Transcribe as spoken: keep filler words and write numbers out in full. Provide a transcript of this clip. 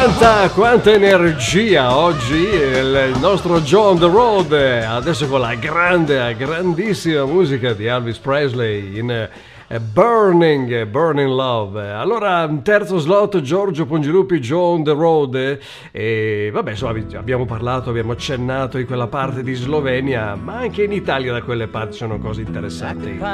Quanta, quanta energia oggi il nostro Joe on the Road, adesso con la grande, grandissima musica di Elvis Presley in eh, Burning, Burning Love. Allora, terzo slot, Giorgio Pongilupi, Joe on the Road, e vabbè, insomma, abbiamo parlato, abbiamo accennato di quella parte di Slovenia, ma anche in Italia da quelle parti sono cose interessanti.